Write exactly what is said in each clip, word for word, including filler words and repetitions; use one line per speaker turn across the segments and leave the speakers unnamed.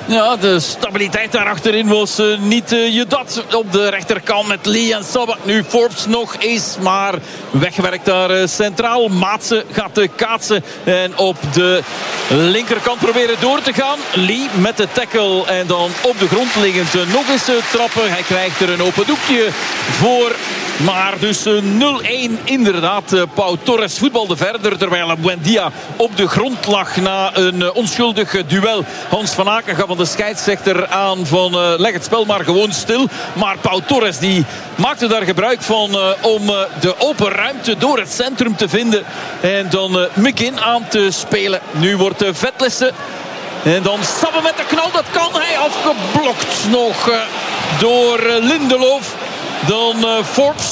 Ja, de stabiliteit daar achterin was uh, niet uh, je dat op de rechterkant met Lee en Sabbe. Nu Forbes nog eens, maar weggewerkt daar uh, centraal. Maatsen gaat uh, kaatsen en op de linkerkant proberen door te gaan. Lee met de tackle en dan op de grond liggend uh, nog eens uh, trappen. Hij krijgt er een open doekje voor. Maar dus uh, nul-een inderdaad. Uh, Pau Torres voetbalde verder terwijl Buendia op de grond lag na een uh, onschuldig uh, duel. Hans van Aken gaf van de scheidsrechter aan van uh, leg het spel maar gewoon stil. Maar Pau Torres die maakte daar gebruik van uh, om uh, de open ruimte door het centrum te vinden. En dan uh, McGinn aan te spelen. Nu wordt uh, Vetlesen. En dan Sabbe met de knal. Dat kan hij afgeblokt nog uh, door uh, Lindeloof. Dan uh, Forbes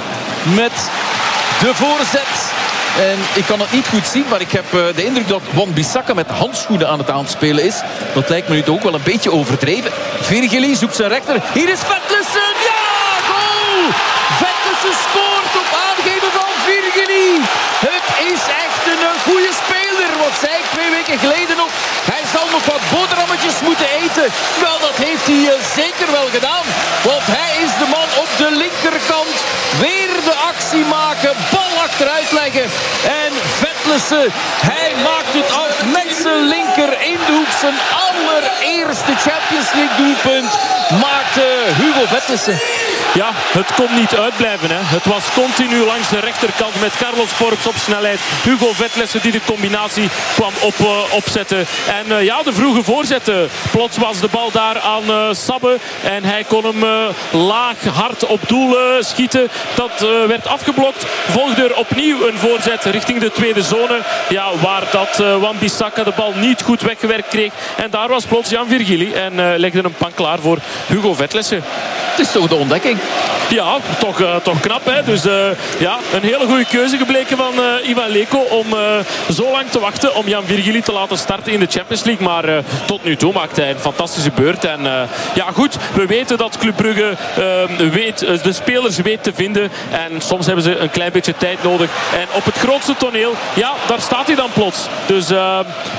met de voorzet. En ik kan het niet goed zien, maar ik heb uh, de indruk dat Wan-Bissaka met handschoenen aan het aanspelen is. Dat lijkt me nu toch ook wel een beetje overdreven. Virgili zoekt zijn rechter. Hier is Vetlesen. Ja, goal! Vetlesen scoort op aangeven van Virgili. Het is echt een uh, goede speler. Wat zei ik twee weken geleden nog? Hij zal nog wat boterhammetjes moeten eten. Wel, dat heeft hij uh, zeker wel gedaan. Want hij is de man op de linkerkant. Weer de actie maken. Bal achteruit leggen. En Vetlesen, hij maakt het af met zijn linker in de hoek. Zijn allereerste Champions League doelpunt maakt uh, Hugo Vetlesen.
Ja, het kon niet uitblijven. Hè. Het was continu langs de rechterkant met Carlos Forbes op snelheid. Hugo Vetlesen die de combinatie kwam op, uh, opzetten. En uh, ja, de vroege voorzetten. Plots was de bal daar aan uh, Sabbe. En hij kon hem uh, laag, hard op doel uh, schieten. Dat uh, werd afgeblokt. Volgde er opnieuw een voorzet richting de tweede zone. Ja, waar dat uh, Wan-Bissaka de bal niet goed weggewerkt kreeg. En daar was plots Jan Virgili. En uh, legde een pan klaar voor Hugo Vetlesen.
Het is toch de ontdekking.
Ja, toch, uh, toch knap. Hè? Dus uh, ja, een hele goede keuze gebleken van uh, Ivan Leko om uh, zo lang te wachten om Jan Virgili te laten starten in de Champions League. Maar uh, tot nu toe maakt hij een fantastische beurt. En uh, ja, goed, we weten dat Club Brugge uh, weet, uh, de spelers weet te vinden. En soms hebben ze een klein beetje tijd nodig. En op het grootste toneel, ja, daar staat hij dan plots. Dus... Uh,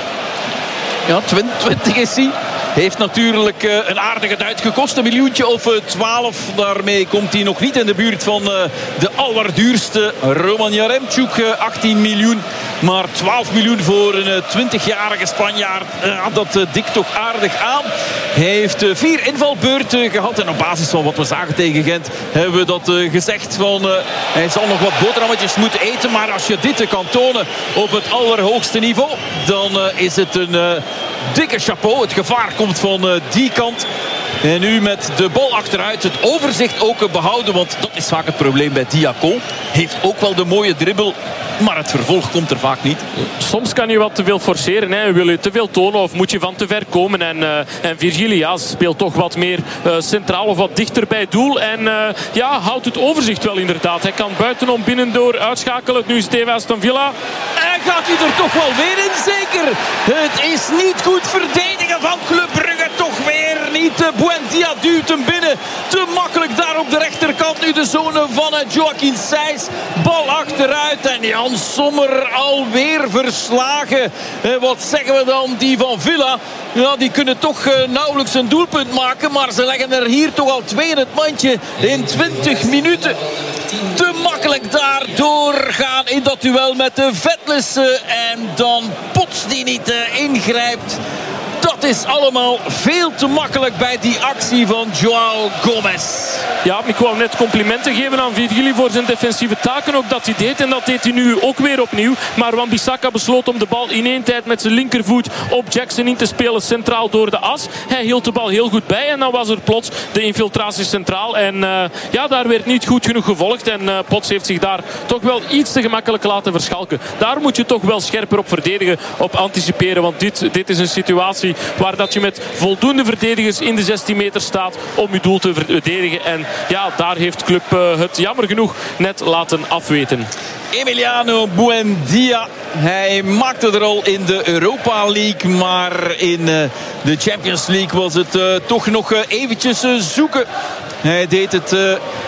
Ja, twintig is hij. Heeft natuurlijk uh, een aardige duit gekost. Een miljoentje of uh, twaalf. Daarmee komt hij nog niet in de buurt van uh, de allerduurste Roman Jaremchuk. Uh, achttien miljoen. Maar twaalf miljoen voor een uh, twintigjarige Spanjaard. Uh, dat uh, dik toch aardig aan. Hij heeft uh, vier invalbeurten gehad. En op basis van wat we zagen tegen Gent hebben we dat uh, gezegd. Van, uh, hij zal nog wat boterhammetjes moeten eten. Maar als je dit kan tonen op het allerhoogste niveau. Dan uh, is het een... Uh, dikke chapeau. Het gevaar komt van uh, die kant. En nu met de bal achteruit. Het overzicht ook behouden. Want dat is vaak het probleem bij Diacon. Heeft ook wel de mooie dribbel. Maar het vervolg komt er vaak niet.
Soms kan je wat te veel forceren. Hè. Wil je te veel tonen of moet je van te ver komen. En, uh, en Virgili ja, speelt toch wat meer uh, centraal of wat dichter bij het doel. En uh, ja, houdt het overzicht wel inderdaad. Hij kan buitenom binnendoor uitschakelen. Nu is Steven Aston Villa.
En gaat hij er toch wel weer in, zeker? Het is niet goed verdedigen van Club Brugge. Toch weer niet. Buendia duwt hem binnen. Te makkelijk daar op de rechterkant. Nu de zone van Joaquin Sijs. Bal achteruit. En Jan Sommer alweer verslagen. Wat zeggen we dan? Die van Villa. Ja, die kunnen toch nauwelijks een doelpunt maken. Maar ze leggen er hier toch al twee in het mandje. In twintig minuten. Te makkelijk daar doorgaan in dat duel met de Vetlesen. En dan Pots die niet uh, ingrijpt. Dat is allemaal veel te makkelijk bij die actie van Joao Gomez.
Ja, ik wou net complimenten geven aan Virgili voor zijn defensieve taken. Ook dat hij deed. En dat deed hij nu ook weer opnieuw. Maar Wan-Bissaka besloot om de bal in één tijd met zijn linkervoet op Jackson in te spelen. Centraal door de as. Hij hield de bal heel goed bij. En dan was er plots de infiltratie centraal. En uh, ja, daar werd niet goed genoeg gevolgd. En uh, Potts heeft zich daar toch wel iets te gemakkelijk laten verschalken. Daar moet je toch wel scherper op verdedigen. Op anticiperen. Want dit, dit is een situatie waar dat je met voldoende verdedigers in de zestien meter staat om je doel te verdedigen. En ja, daar heeft Club uh, het jammer genoeg net laten afweten.
Emiliano Buendia. Hij maakte er al in de Europa League. Maar in uh, de Champions League was het uh, toch nog uh, eventjes uh, zoeken. Hij deed het uh,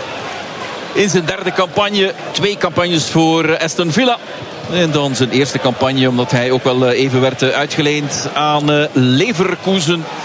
in zijn derde campagne. Twee campagnes voor Aston Villa. En dan zijn eerste campagne, omdat hij ook wel even werd uitgeleend aan Leverkusen.